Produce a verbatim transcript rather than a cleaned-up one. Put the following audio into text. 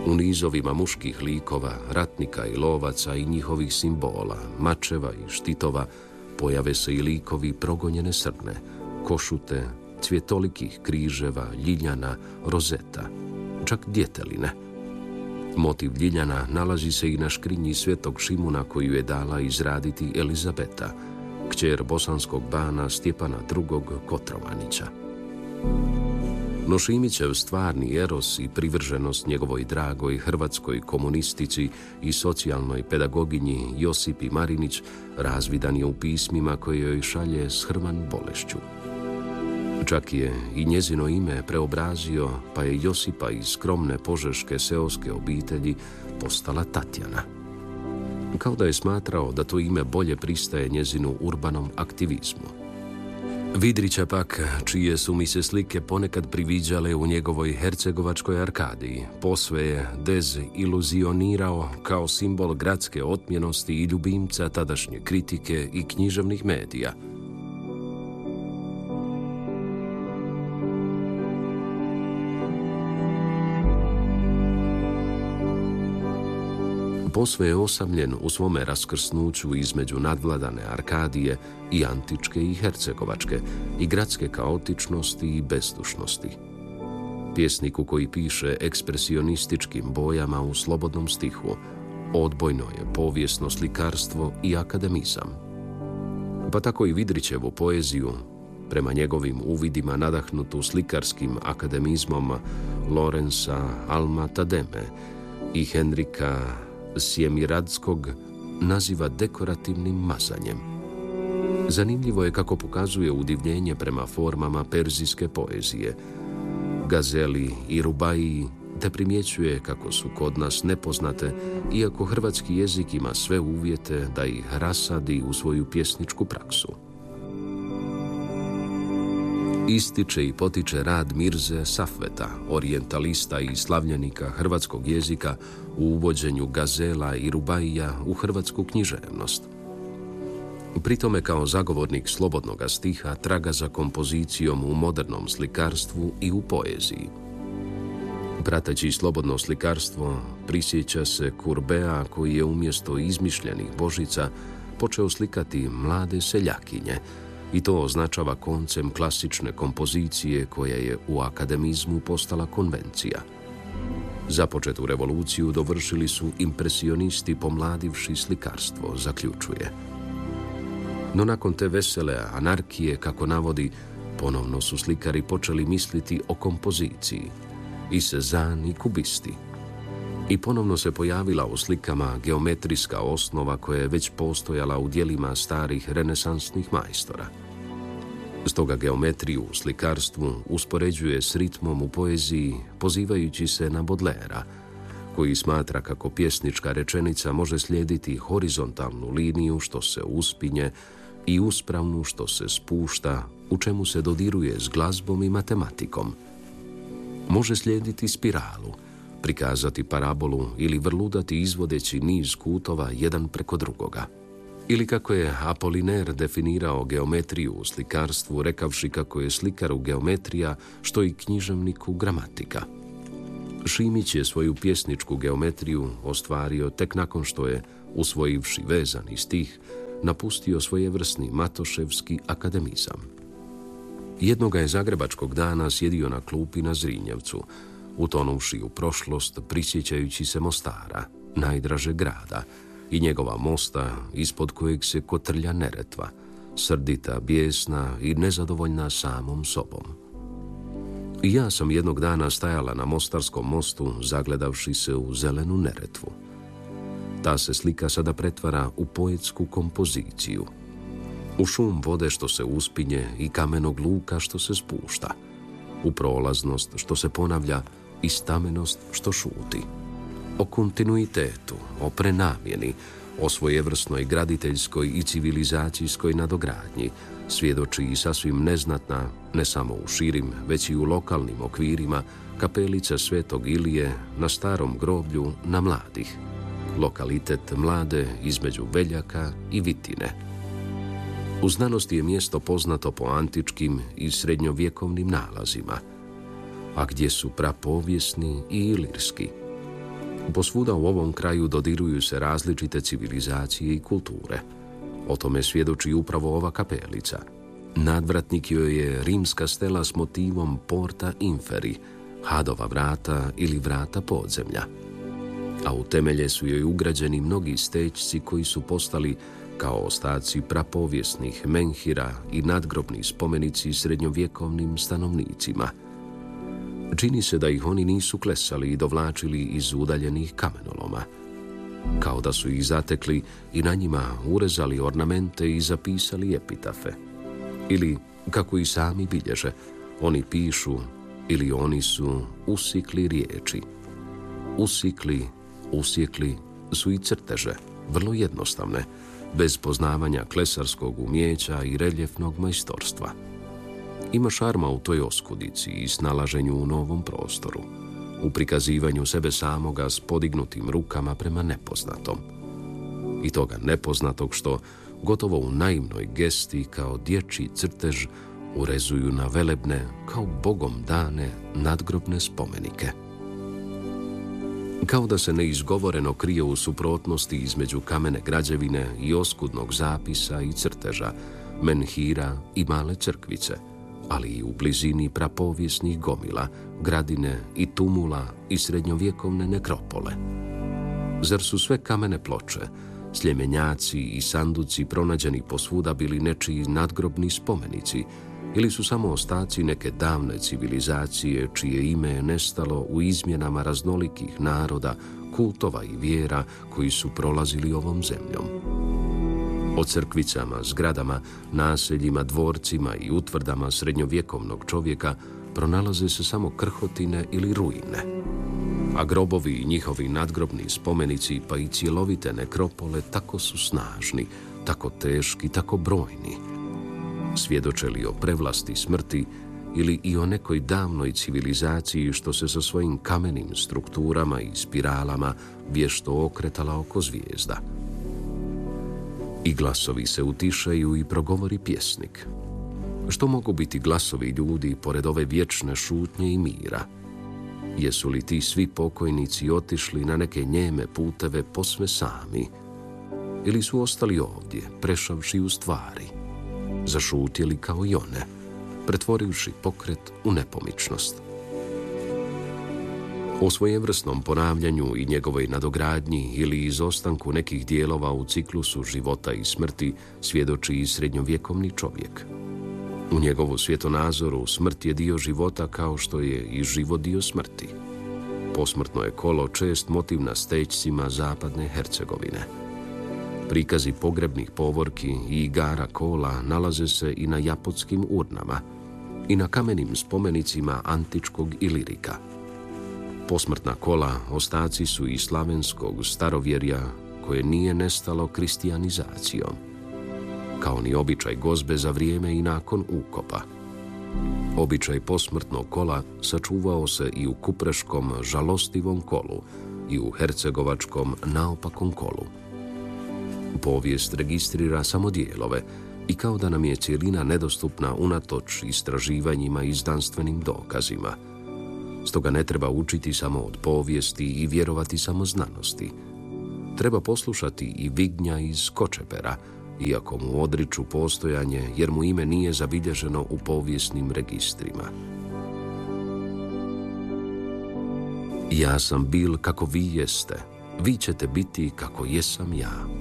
U nizovima muških likova, ratnika i lovaca i njihovih simbola, mačeva i štitova, pojave se i likovi progonjene srne, košute, cvjetolikih križeva, ljiljana, rozeta, čak djeteline. Motiv ljiljana nalazi se i na škrinji svetog Šimuna koju je dala izraditi Elizabeta, kćer bosanskog bana Stjepana drugog. Kotrovanića. No Šimićev stvarni eros i privrženost njegovoj dragoj hrvatskoj komunistici i socijalnoj pedagoginji Josipi Marinić razvidan je u pismima koje joj šalje s hrvan bolešću. Čak je i njezino ime preobrazio, pa je Josipa iz skromne požeške seoske obitelji postala Tatjana. Kao da je smatrao da to ime bolje pristaje njezinu urbanom aktivizmu. Vidrića pak, čije su mi se slike ponekad priviđale u njegovoj hercegovačkoj Arkadiji, posve je deziluzionirao kao simbol gradske otmjenosti i ljubimca tadašnje kritike i književnih medija. Posve je osamljen u svome raskrsnuću između nadvladane Arkadije i antičke i hercegovačke i gradske kaotičnosti i bezdušnosti. Pjesniku koji piše ekspresionističkim bojama u slobodnom stihu, odbojno je povijesno slikarstvo i akademizam. Pa tako i Vidrićevu poeziju, prema njegovim uvidima nadahnutu slikarskim akademizmom Lorenza Alma Tademe i Henrika Sjemiradskog, naziva dekorativnim mazanjem. Zanimljivo je kako pokazuje udivljenje prema formama perzijske poezije, gazeli i rubaiji, te primjećuje kako su kod nas nepoznate, iako hrvatski jezik ima sve uvjete da ih rasadi u svoju pjesničku praksu. Ističe i potiče rad Mirze Safveta, orijentalista i slavljenika hrvatskog jezika u uvođenju gazela i rubaija u hrvatsku književnost. Pritome kao zagovornik slobodnog stiha traga za kompozicijom u modernom slikarstvu i u poeziji. Prateći slobodno slikarstvo, prisjeća se Kurbea koji je umjesto izmišljenih božica počeo slikati mlade seljakinje, i to označava koncem klasične kompozicije koja je u akademizmu postala konvencija. Započetu revoluciju dovršili su impresionisti pomladivši slikarstvo, zaključuje. No nakon te vesele anarhije, kako navodi, ponovno su slikari počeli misliti o kompoziciji, i Cezanne i kubisti. I ponovno se pojavila u slikama geometrijska osnova koja je već postojala u djelima starih renesansnih majstora. Stoga geometriju u slikarstvu uspoređuje s ritmom u poeziji, pozivajući se na Baudelaira, koji smatra kako pjesnička rečenica može slijediti horizontalnu liniju što se uspinje i uspravnu što se spušta, u čemu se dodiruje s glazbom i matematikom. Može slijediti spiralu, prikazati parabolu ili vrludati izvodeći niz kutova jedan preko drugoga. Ili kako je Apoliner definirao geometriju u slikarstvu, rekavši kako je slikaru geometrija što i književniku gramatika. Šimić je svoju pjesničku geometriju ostvario tek nakon što je, usvojivši vezani stih, napustio svojevrsni matoševski akademizam. Jednoga je zagrebačkog dana sjedio na klupi na Zrinjevcu, utonuvši u prošlost, prisjećajući se Mostara, najdraže grada, i njegova mosta ispod kojeg se kotrlja Neretva, srdita, bijesna i nezadovoljna samom sobom. I ja sam jednog dana stajala na Mostarskom mostu, zagledavši se u zelenu Neretvu. Ta se slika sada pretvara u poetsku kompoziciju, u šum vode što se uspinje i kamenog luka što se spušta, u prolaznost što se ponavlja i stamenost što šuti. O kontinuitetu, o prenamjeni, o svojevrsnoj graditeljskoj i civilizacijskoj nadogradnji svjedoči i sasvim neznatna, ne samo u širim, već i u lokalnim okvirima, kapelica Svetog Ilije na starom groblju na Mladih, lokalitet Mlade između Veljaka i Vitine. U znanosti je mjesto poznato po antičkim i srednjovjekovnim nalazima, a gdje su prapovijesni i ilirski. Posvuda u ovom kraju dodiruju se različite civilizacije i kulture. O tome svjedoči upravo ova kapelica. Nadvratnik joj je rimska stela s motivom Porta Inferi, hadova vrata ili vrata podzemlja. A u temelje su joj ugrađeni mnogi stećci koji su postali kao ostaci prapovijesnih menhira i nadgrobni spomenici srednjovjekovnim stanovnicima. Čini se da ih oni nisu klesali i dovlačili iz udaljenih kamenoloma. Kao da su ih zatekli i na njima urezali ornamente i zapisali epitafe. Ili, kako i sami bilježe, oni pišu ili oni su usikli riječi. Usikli, usjekli su i crteže, vrlo jednostavne, bez poznavanja klesarskog umjeća i reljefnog majstorstva. Ima šarma u toj oskudici i snalaženju u novom prostoru, u prikazivanju sebe samoga s podignutim rukama prema nepoznatom. I toga nepoznatog što, gotovo u naivnoj gesti kao dječji crtež, urezuju na velebne, kao bogom dane, nadgrobne spomenike. Kao da se neizgovoreno krije u suprotnosti između kamene građevine i oskudnog zapisa i crteža, menhira i male crkvice, ali i u blizini prapovijesnih gomila, gradine i tumula i srednjovjekovne nekropole. Zar su sve kamene ploče, sljemenjaci i sanduci pronađeni posvuda bili nečiji nadgrobni spomenici, ili su samo ostaci neke davne civilizacije čije ime je nestalo u izmjenama raznolikih naroda, kultova i vjera koji su prolazili ovom zemljom? O crkvicama, zgradama, naseljima, dvorcima i utvrdama srednjovjekovnog čovjeka pronalaze se samo krhotine ili ruine. A grobovi i njihovi nadgrobni spomenici pa i cjelovite nekropole tako su snažni, tako teški, tako brojni. Svjedoče li o prevlasti smrti ili i o nekoj davnoj civilizaciji što se sa svojim kamenim strukturama i spiralama vješto okretala oko zvijezda. I glasovi se utišaju i progovori pjesnik. Što mogu biti glasovi ljudi pored ove vječne šutnje i mira? Jesu li ti svi pokojnici otišli na neke njeme puteve posve sami? Ili su ostali ovdje, prešavši u stvari? Zašutjeli kao i one, pretvorivši pokret u nepomičnost. O svojevrsnom ponavljanju i njegovoj nadogradnji ili izostanku nekih dijelova u ciklusu života i smrti svjedoči i srednjovjekovni čovjek. U njegovu svjetonazoru smrt je dio života kao što je i život dio smrti. Posmrtno je kolo čest motiv na stećcima zapadne Hercegovine. Prikazi pogrebnih povorki i igara kola nalaze se i na japotskim urnama i na kamenim spomenicima antičkog Ilirika. Posmrtna kola ostaci su i slavenskog starovjerja koje nije nestalo kristijanizacijom, kao ni običaj gozbe za vrijeme i nakon ukopa. Običaj posmrtnog kola sačuvao se i u kupreškom žalostivom kolu i u hercegovačkom naopakom kolu. Povijest registrira samo dijelove i kao da nam je cijelina nedostupna unatoč istraživanjima i znanstvenim dokazima. Stoga ne treba učiti samo od povijesti i vjerovati samo znanosti. Treba poslušati i Vignja iz Kočepera, iako mu odriču postojanje jer mu ime nije zabilježeno u povijesnim registrima. Ja sam bil kako vi jeste, vi ćete biti kako jesam ja.